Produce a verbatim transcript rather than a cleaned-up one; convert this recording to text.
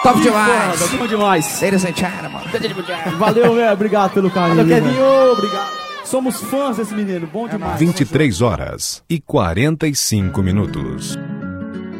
Top demais. Foda, bom demais. Ladies and gentlemen. Valeu, velho. Obrigado pelo carinho. Valeu, Kevinho. Obrigado. Somos fãs desse menino. Bom demais. vinte e três horas e quarenta e cinco minutos.